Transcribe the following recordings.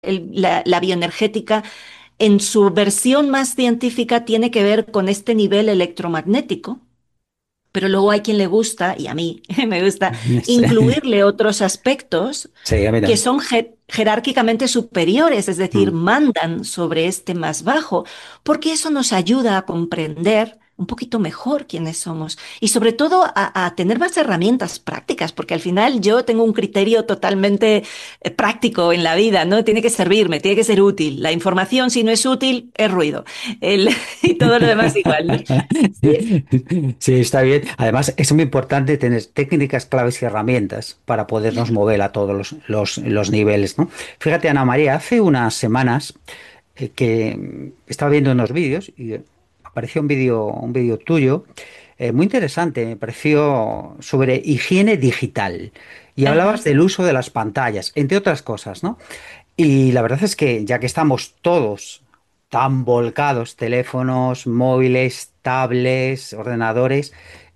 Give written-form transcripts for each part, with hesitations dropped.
la bioenergética, en su versión más científica, tiene que ver con este nivel electromagnético. Pero luego hay quien le gusta, y a mí me gusta, Sí, incluirle otros aspectos sí, a mí que también. son jerárquicamente superiores, es decir, Mm. mandan sobre este más bajo, porque eso nos ayuda a comprender un poquito mejor quiénes somos y sobre todo a tener más herramientas prácticas, porque al final yo tengo un criterio totalmente práctico en la vida, ¿no? Tiene que servirme, tiene que ser útil. La información, si no es útil, es ruido. El- y todo lo demás igual, ¿no? Sí, Sí, está bien. Además, es muy importante tener técnicas, claves y herramientas para podernos mover a todos los niveles, ¿no? Fíjate, Ana María, hace unas semanas que estaba viendo unos vídeos y apareció un vídeo tuyo muy interesante, me pareció sobre higiene digital. Y hablabas ajá. del uso de las pantallas, entre otras cosas, ¿no? Y la verdad es que ya que estamos todos tan volcados, teléfonos, móviles, tablets, ordenadores,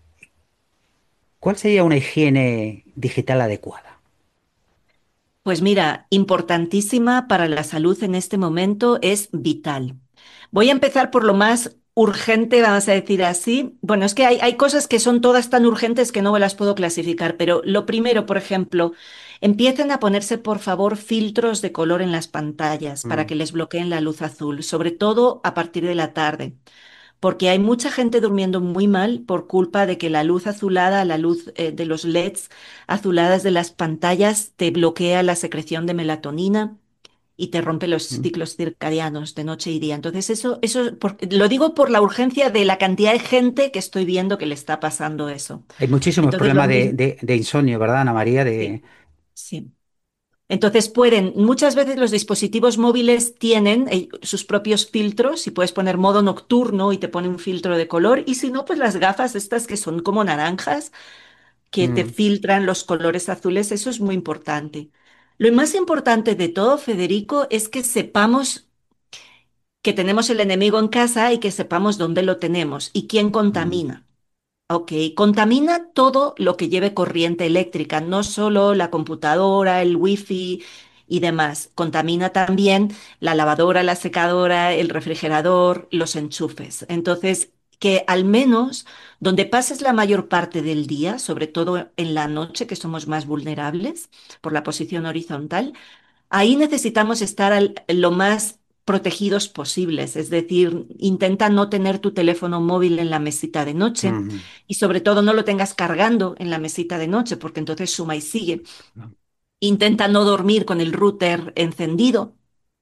¿cuál sería una higiene digital adecuada? Pues mira, importantísima para la salud en este momento es vital. Voy a empezar por lo más urgente, vamos a decir así. Bueno, es que hay cosas que son todas tan urgentes que no me las puedo clasificar, pero lo primero, por ejemplo, empiecen a ponerse, por favor, filtros de color en las pantallas para Mm, que les bloqueen la luz azul, sobre todo a partir de la tarde porque hay mucha gente durmiendo muy mal por culpa de que la luz azulada, la luz de los LEDs azuladas de las pantallas te bloquea la secreción de melatonina y te rompe los mm. ciclos circadianos de noche y día. Entonces, lo digo por la urgencia de la cantidad de gente que estoy viendo que le está pasando eso. Hay muchísimos Entonces, lo problemas mismo. de insomnio, ¿verdad, Ana María? Sí, sí. Entonces muchas veces los dispositivos móviles tienen sus propios filtros y puedes poner modo nocturno y te pone un filtro de color y si no, pues las gafas estas que son como naranjas que te Mm, filtran los colores azules, eso es muy importante. Lo más importante de todo, Federico, es que sepamos que tenemos el enemigo en casa y que sepamos dónde lo tenemos y quién mm, contamina. Ok, contamina todo lo que lleve corriente eléctrica, no solo la computadora, el wifi y demás. Contamina también la lavadora, la secadora, el refrigerador, los enchufes. Entonces, que al menos donde pases la mayor parte del día, sobre todo en la noche, que somos más vulnerables por la posición horizontal, ahí necesitamos estar lo más protegidos posibles, es decir, intenta no tener tu teléfono móvil en la mesita de noche mm. y sobre todo no lo tengas cargando en la mesita de noche porque entonces suma y sigue. Intenta no dormir con el router encendido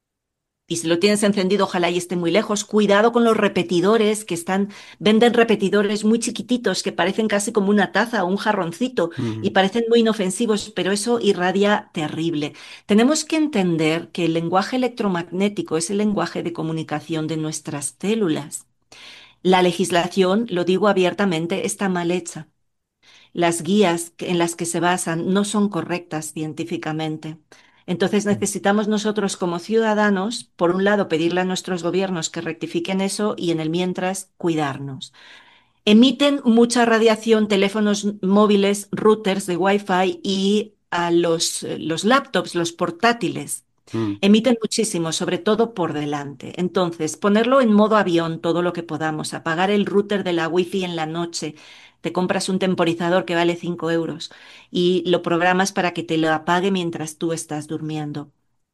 y si lo tienes encendido, ojalá y esté muy lejos. Cuidado con los repetidores venden repetidores muy chiquititos que parecen casi como una taza o un jarroncito y Mm, parecen muy inofensivos, pero eso irradia terrible. Tenemos que entender que el lenguaje electromagnético es el lenguaje de comunicación de nuestras células. La legislación, lo digo abiertamente, está mal hecha. Las guías en las que se basan no son correctas científicamente. Entonces necesitamos nosotros como ciudadanos, por un lado, pedirle a nuestros gobiernos que rectifiquen eso y en el mientras cuidarnos. Emiten mucha radiación teléfonos móviles, routers de Wi-Fi y a los laptops, los portátiles. mm. Emiten muchísimo, sobre todo por delante. Entonces, ponerlo en modo avión todo lo que podamos, apagar el router de la Wi-Fi en la noche. Te compras un temporizador que vale 5 euros y lo programas para que te lo apague mientras tú estás durmiendo.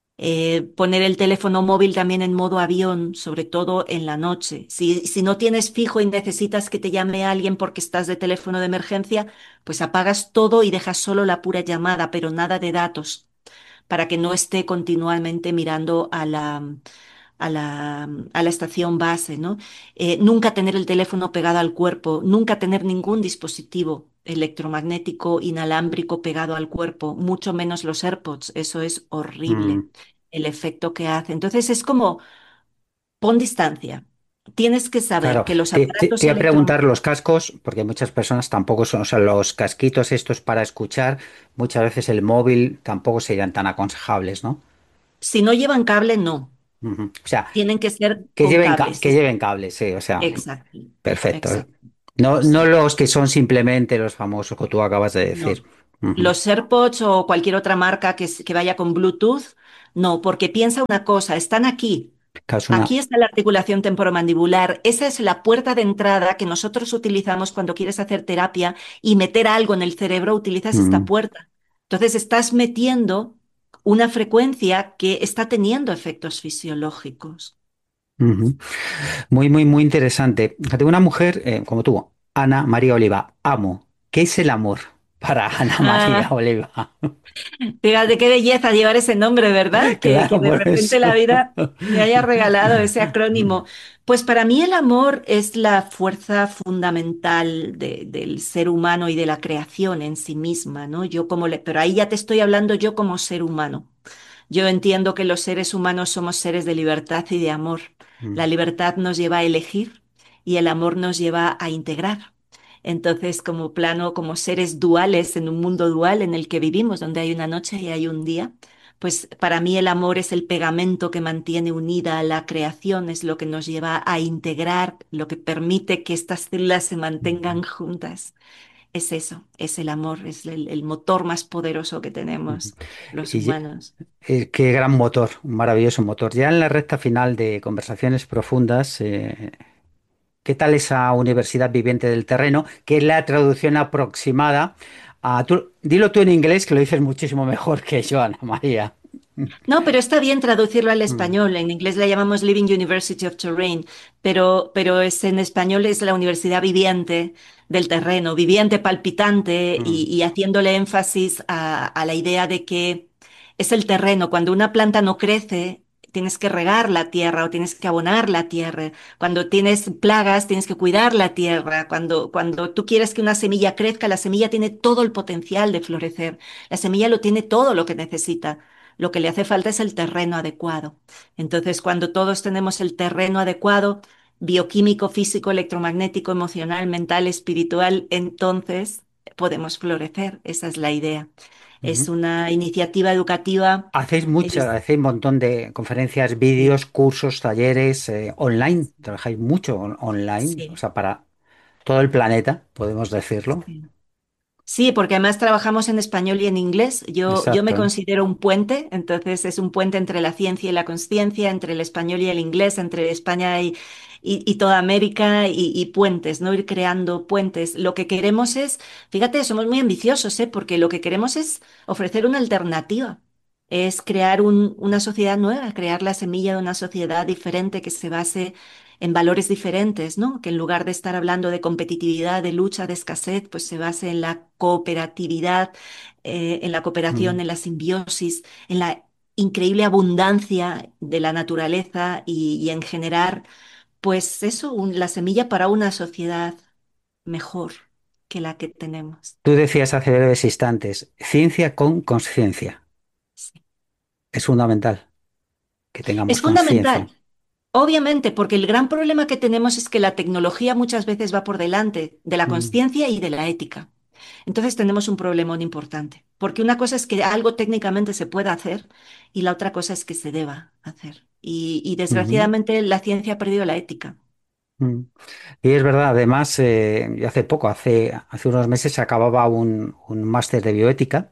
Poner el teléfono móvil también en modo avión, sobre todo en la noche. Si no tienes fijo y necesitas que te llame alguien porque estás de teléfono de emergencia, pues apagas todo y dejas solo la pura llamada, pero nada de datos para que no esté continuamente mirando a la estación base, ¿no? Nunca tener el teléfono pegado al cuerpo, nunca tener ningún dispositivo electromagnético inalámbrico pegado al cuerpo, mucho menos los AirPods, eso es horrible, Mm. el efecto que hace. Entonces es como, pon distancia. Tienes que saber Claro, que los te aparatos voy a preguntar electromagnéticos, los cascos, porque muchas personas tampoco son, o sea, los casquitos estos para escuchar, muchas veces el móvil tampoco serían tan aconsejables, ¿no? si no llevan cable, no. Ujú. O sea, Tienen que ser con cables. que lleven cables, sí, o sea, Exacto, perfecto. exacto. No, no Sí. los que son simplemente los famosos que tú acabas de decir. No. Ujú. Los AirPods o cualquier otra marca que vaya con Bluetooth, No, porque piensa una cosa, están aquí. Causa una... Aquí está la articulación temporomandibular. Esa es la puerta de entrada que nosotros utilizamos cuando quieres hacer terapia y meter algo en el cerebro, utilizas esta Mm, puerta. Entonces estás metiendo una frecuencia que está teniendo efectos fisiológicos. ujú. Muy, muy, muy interesante. Fíjate, una mujer como tú, Ana María Oliva, amo. ¿Qué es el amor para Ana María Ah, Oliva? fíjate qué belleza llevar ese nombre, ¿verdad? Que Claro, de por repente la eso. vida me haya regalado ese acrónimo. Pues para mí el amor es la fuerza fundamental del ser humano y de la creación en sí misma, ¿no? Pero ahí ya te estoy hablando yo como ser humano. Yo entiendo que los seres humanos somos seres de libertad y de amor. La Mm, libertad nos lleva a elegir y el amor nos lleva a integrar. Entonces, como plano, como seres duales en un mundo dual en el que vivimos, donde hay una noche y hay un día, pues para mí el amor es el pegamento que mantiene unida a la creación, es lo que nos lleva a integrar, lo que permite que estas células se mantengan juntas. Es eso, es el amor, es el motor más poderoso que ujú. tenemos los Y humanos. qué gran motor, un maravilloso motor. Ya en la recta final de Conversaciones Profundas, ¿qué tal esa universidad viviente del terreno? ¿Qué es la traducción aproximada a... dilo tú en inglés, que lo dices muchísimo mejor que yo, Ana María. No, pero está bien traducirlo al Mm, español. En inglés la llamamos Living University of Terrain, pero en español es la universidad viviente del terreno, viviente, palpitante mm, y haciéndole énfasis a la idea de que es el terreno. Cuando una planta no crece, tienes que regar la tierra o tienes que abonar la tierra. Cuando tienes plagas, tienes que cuidar la tierra. Cuando tú quieres que una semilla crezca, la semilla tiene todo el potencial de florecer. La semilla lo tiene todo lo que necesita. Lo que le hace falta es el terreno adecuado. Entonces, cuando todos tenemos el terreno adecuado, bioquímico, físico, electromagnético, emocional, mental, espiritual, entonces podemos florecer. Esa es la idea. Es ujú. una iniciativa educativa. Hacéis mucho, es- hacéis un montón de conferencias, vídeos, sí, cursos, talleres, online. Trabajáis mucho online, o sí, sea, para todo el planeta, podemos decirlo. sí. Sí, porque además trabajamos en español y en inglés. Yo me Exacto. considero un puente, entonces es un puente entre la ciencia y la conciencia, entre el español y el inglés, entre España y toda América y puentes, ¿no? Ir creando puentes. Lo que queremos es, fíjate, somos muy ambiciosos, ¿eh? Porque lo que queremos es ofrecer una alternativa, es crear una sociedad nueva, crear la semilla de una sociedad diferente que se base en valores diferentes, ¿no? Que en lugar de estar hablando de competitividad, de lucha, de escasez, pues se base en la cooperatividad, en la cooperación, Mm. en la simbiosis, en la increíble abundancia de la naturaleza y en generar, pues eso, la semilla para una sociedad mejor que la que tenemos. Tú decías hace breves instantes, ciencia con conciencia. Sí. Es fundamental que tengamos Es conciencia. fundamental. Obviamente, porque el gran problema que tenemos es que la tecnología muchas veces va por delante de la Mm, conciencia y de la ética. Entonces tenemos un problemón importante, porque una cosa es que algo técnicamente se pueda hacer y la otra cosa es que se deba hacer. Y ujú, desgraciadamente la ciencia ha perdido la ética. mm. Y es verdad, además, yo hace poco, hace unos meses, acababa un máster de bioética.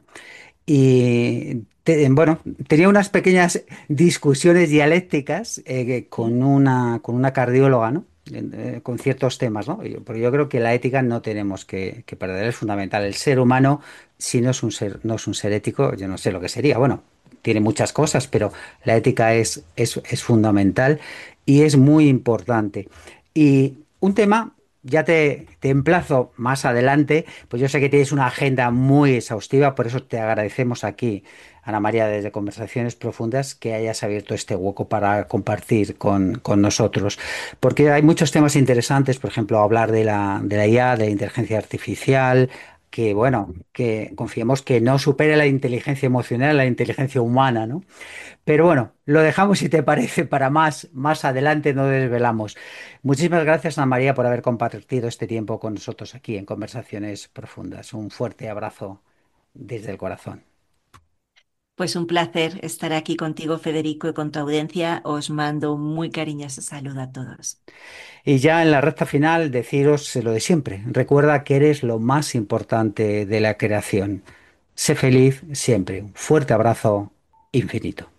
Y bueno, tenía unas pequeñas discusiones dialécticas ¿Sí? con una cardióloga, ¿no? Con ciertos temas, ¿no? Porque yo creo que la ética no tenemos que perder, es fundamental. El ser humano, si no es un ser, no es un ser ético, yo no sé lo que sería. Bueno, tiene muchas cosas, pero la ética es fundamental y es muy importante. Y un tema, ya te emplazo más adelante, pues yo sé que tienes una agenda muy exhaustiva, por eso te agradecemos aquí, Ana María, desde Conversaciones Profundas, que hayas abierto este hueco para compartir con nosotros. Porque hay muchos temas interesantes, por ejemplo, hablar de la IA, de la inteligencia artificial, que bueno, que confiemos que no supere la inteligencia emocional, la inteligencia humana, ¿no? Pero bueno, lo dejamos si te parece para más adelante, no desvelamos. Muchísimas gracias, Ana María, por haber compartido este tiempo con nosotros aquí en Conversaciones Profundas. Un fuerte abrazo desde el corazón. Pues un placer estar aquí contigo, Federico, y con tu audiencia. Os mando un muy cariñoso saludo a todos. Y ya en la recta final, deciros lo de siempre. Recuerda que eres lo más importante de la creación. Sé feliz siempre. Un fuerte abrazo infinito.